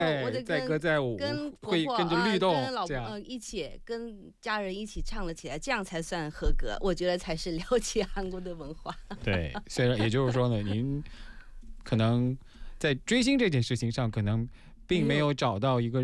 或者载歌载舞， 跟婆婆会跟着律动， 跟老这样婆一起跟家人一起唱了起来，这样才算合格。我觉得才是了解韩国的文化。 对，虽然也就是说呢，您可能在追星这件事情上，可能并没有找到一个